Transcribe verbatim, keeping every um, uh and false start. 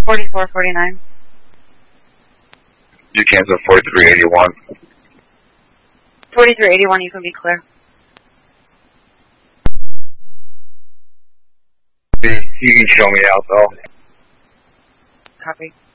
forty-four forty-nine. You cancel forty-three eighty-one. forty-three eighty-one, you can be clear. You can show me out, though. Copy.